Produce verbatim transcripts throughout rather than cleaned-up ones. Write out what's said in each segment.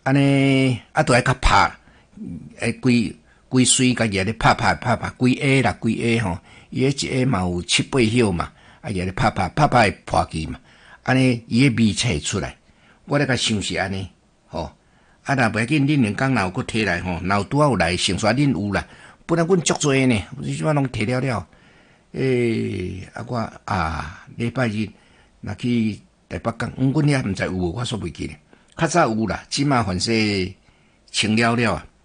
安尼啊，都爱较拍，诶，规规水家己咧拍拍拍拍，规下啦，规下吼，伊迄一下嘛有七八叶嘛，啊，伊咧拍拍拍拍会破去嘛，安尼伊个味才会出来。我咧甲想是安尼，吼，啊，若袂要紧，恁两工若有佫摕来吼，若有拄仔有来，成煞恁有啦，本来阮足多呢，你即摆拢摕了了。诶、欸，啊我啊，礼拜日若去台北港，嗯，阮遐毋知有无，我煞袂记咧。较早有啦，即马凡说清了了啊。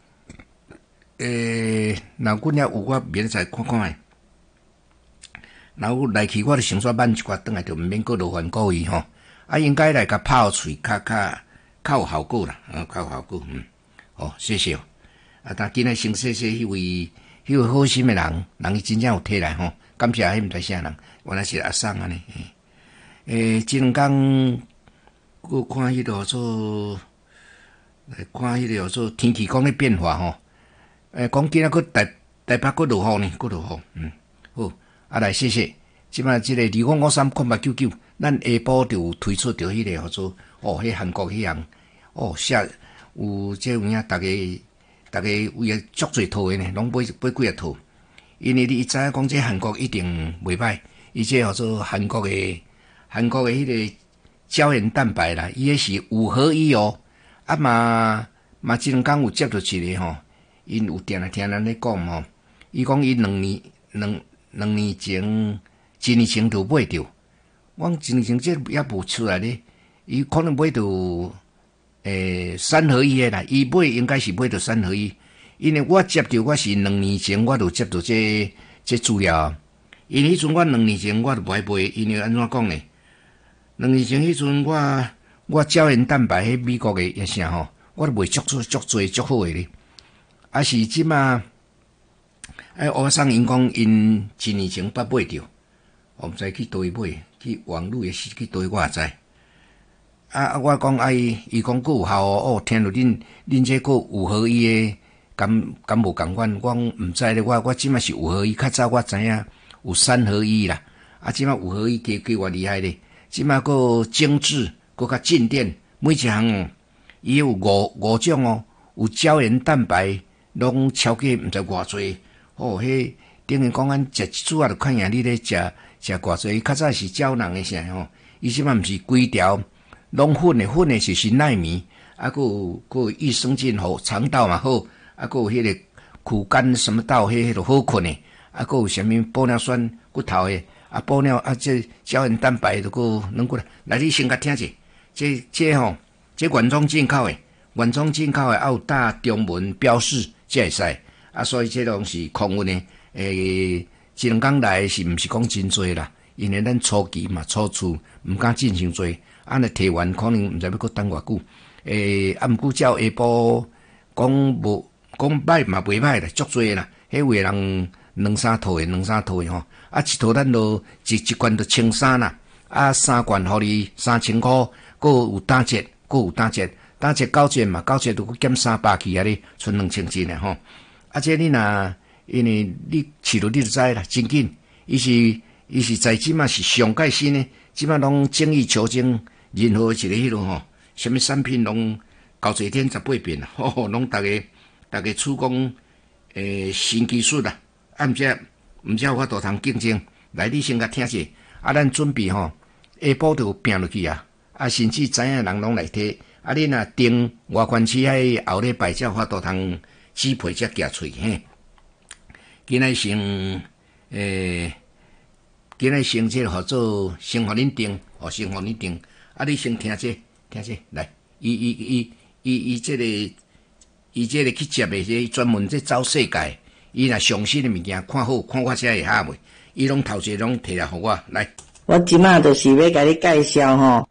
诶、欸，若阮遐有，我明仔载看看诶。若有来去，我就先煞挽一寡转来，就毋免搁劳烦各位吼。啊，应该来甲泡喙，较较较有效果啦，啊，较有效果，嗯，哦，谢谢哦。啊，但今日先谢谢迄位。迄个好心的人，人伊真正有摕来吼，感谢迄毋知啥人，原来是阿送安尼。诶，即两工，我看迄个做，来看迄个做天气讲咧变化吼。诶，讲今仔佫台台北佫落雨呢，佫落雨，嗯，好，啊来谢谢。即摆即个二五五三空八九九，咱下晡就有推出着迄个叫做哦，迄韩国迄样，哦，下有即有影逐个。大家为了足侪套诶呢，拢买买几啊套，因为你知影讲这韩国一定袂歹，伊这叫做韩国诶韩国诶迄个胶原蛋白啦，伊迄是五合一哦，啊嘛嘛即两工有接到一个吼，因有定来听咱咧讲吼，伊讲伊两年两两年前一年前就买着，我一年前这也无出来咧，伊可能买着。诶，三合一诶啦，伊买应该是买到三合一，因为我接到我是两年前我就接到这这资料，因为迄阵我两年前我就无爱买，因为安怎讲呢？两年前迄阵我我胶原蛋白迄美国诶也啥吼，我都买足足足多足好诶咧，啊是即马，哎，我上因讲因一年前捌买着，我毋知去倒位买，去网络诶是去倒位我也知。啊！我讲啊，伊伊讲佫有效哦，哦，听到恁恁这个五合一诶，敢敢无共款？我毋知咧，我我即马是五合一，较早我知影有三合一啦。啊，即马五合一加加偌厉害咧，即马佫精致，佫较静电，每一项哦，伊有五五种哦，有胶原蛋白，拢超过毋知偌济。哦，迄等于讲咱食一煮啊，就看样你咧食食偌济。较早是胶囊诶啥吼，伊即马毋是规条。拢粉诶，粉诶就是奈米，啊，佫有佫有益生菌好，肠道嘛好，啊，佫有迄个苦甘什么道，迄迄个好困诶，啊，佫有啥物玻尿酸骨头诶，啊，玻尿啊，这胶原蛋白都佫能过来。来，你先甲听者，这这吼，这原装进口诶，原装进口诶，啊有打中文标示才会使，啊，所以这拢是空运诶，诶，一两工来是毋是讲真多啦？因为咱初期嘛，初初毋敢进行做。啊，那提完可能毋知要搁等偌久，诶、欸，啊，毋过照下晡讲无讲歹嘛袂歹啦，足多啦，迄有诶人两三套诶，两三套诶吼，啊，一套咱都一一罐都千三啦，啊，三罐互你三千箍，搁有打折，搁有打折，打折九折嘛，九折都搁减三百去啊咧，剩两千钱诶吼，啊，这你若因为你试着你就知啦，真紧，伊是伊是在即嘛是上盖新诶，即嘛拢精益求精。任何一个迄落吼，什么产品拢搞一天十八变啦，吼，拢逐个逐个出工诶新技术啦，啊，毋则毋则有法度通竞争。来，你先甲听者，啊，咱准备吼下晡就拼落去啊，啊，甚至知影人拢来摕，啊，你若定外关市喺后礼拜才有法度通支配才夹喙嘿。今仔先诶，今仔先这号做先互恁定，哦，先互恁定。啊！你先听这，听这来，伊伊伊伊伊这个，伊这个去接的这专门这走世界，伊若上新的物件看好，看我才会下袂，伊拢头一拢摕来互我来。 我即马就是要甲你介绍吼。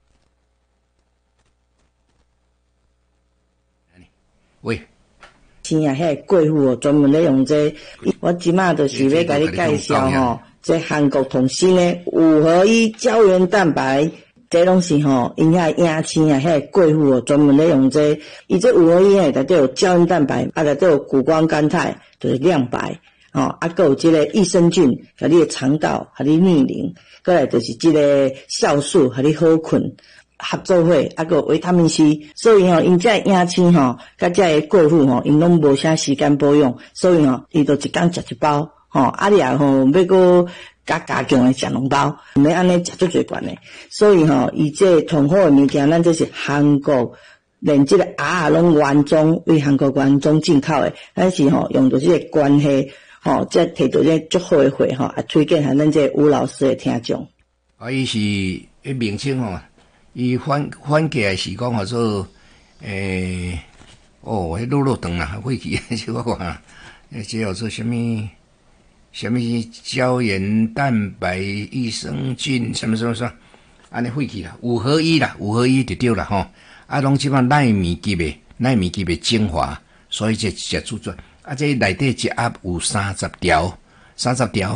喂， 青啊，迄贵妇哦，专门咧用这，我即马就是要甲你介绍吼，这韩国同新的五合一胶原蛋白。这拢是吼，因遐亚青啊，遐贵妇哦，专门咧用这，伊这五合一诶，内底有胶原蛋白，啊，内底有谷胱甘肽，就是亮白，吼、哦，啊，佮有即个益生菌，互你诶肠道，互你逆龄，佮来就是即个酵素，互你好困， 合作伙，啊个维他命 C， 所以吼，因这野青吼，甲这贵妇吼，因拢无啥时间保养，所以吼，伊就一工食一包，吼，啊你啊吼，要搁加加强诶食两包，毋免安尼食足侪罐诶，所以吼，伊这同好诶物件，咱这是韩国。连这个鸭啊拢原装为韩国原装进口诶，但是吼用到这个关系，吼才摕到这足好诶货吼，啊推荐向咱这吴老师诶听众。 啊，伊是迄名称吼，伊翻翻起来是讲叫做诶，哦，迄落落长啦，过去是我看，诶，这叫做什么什么胶原蛋白益生菌什么什么什么，安尼废去啦，五合一啦，五合一就对啦吼。啊，拢即满奈米级的奈米级的精华，所以这这主转啊，这内底一盒有三十条，三十条，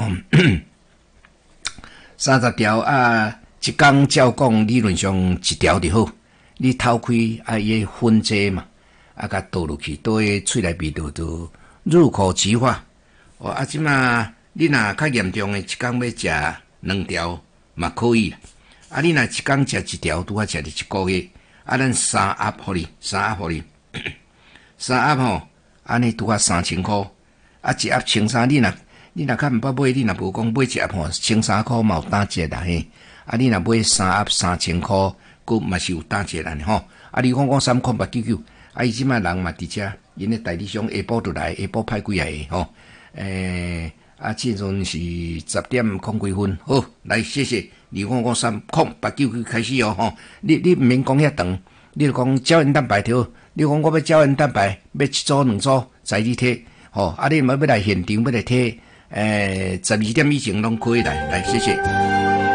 三十条啊，一工照讲理论上一条就好，你偷开啊，伊分剂嘛，啊，甲倒落去，倒喺喙内味道就入口即化。哦，啊，即满你若较严重的，一工要食两条嘛可以啦。啊，你若一工食一条，拄啊食你一个月。啊，咱三盒互你，三盒互你，三盒吼，安尼拄啊三千箍，啊一盒千三，你若你若较毋捌买，你若无讲买一盒吼，千三箍嘛有打折啦嘿，啊你若买三盒三千箍，佫嘛是有打折啦吼，啊你讲讲三块八九九，啊伊即摆人嘛伫遮，因咧代理商下晡就来，下晡派几个吼，诶、欸、啊，即阵是十点空几分，好，来谢谢。二五五三空八九九开始哦吼，你你毋免讲遐长，你就讲胶原蛋白条，你讲我要胶原蛋白，要一组两组，在你摕，吼，啊你若要来现场要来摕，诶、欸，十二点以前拢可以来，来谢谢。